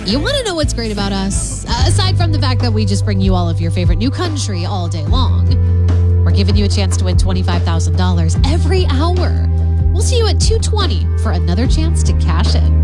You want to know what's great about us? Aside from the fact that we just bring you all of your favorite new country all day long, we're giving you a chance to win $25,000 every hour. We'll see you at 2:20 for another chance to cash in.